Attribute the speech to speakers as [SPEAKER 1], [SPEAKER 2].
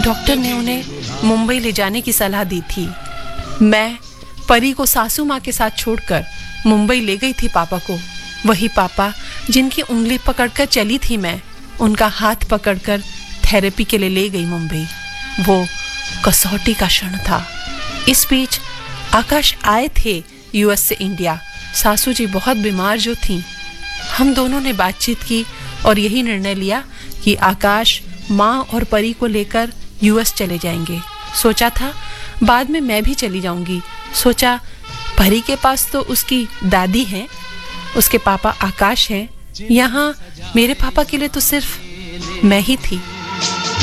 [SPEAKER 1] Doctor ने उन्हें मुंबई ले जाने की सलाह दी थी। मैं परी को सासू माँ के साथ छोड़कर मुंबई ले गई थी पापा को। वही पापा जिनकी उंगली पकड़कर चली थी मैं, उनका हाथ पकड़कर थेरेपी के लिए ले गई मुंबई। वो कसौटी का क्षण था। इस बीच आकाश आए थे यूएस से इंडिया। सासू जी बहुत बीमार जो थीं। हम दोनों ने बातचीत की और यही निर्णय लिया कि आकाश माँ और परी को लेकर यूएस चले जाएंगे। सोचा था बाद में मैं भी चली जाऊंगी। सोचा परी के पास तो उसकी दादी हैं, उसके पापा आकाश हैं, यहाँ मेरे पापा के लिए तो सिर्फ मैं ही थी।